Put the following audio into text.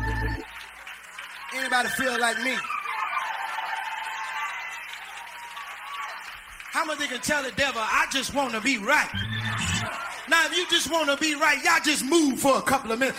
Anybody feel like me? How much they can tell the devil, I just want to be right? Now, if you just want to be right, y'all just move for a couple of minutes.